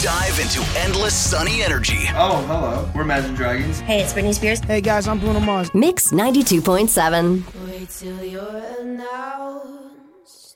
Dive into endless sunny energy. Oh, hello. We're Imagine Dragons. Hey, it's Britney Spears. Hey guys, I'm Bruno Mars. Mix 92.7. Wait till you're announced.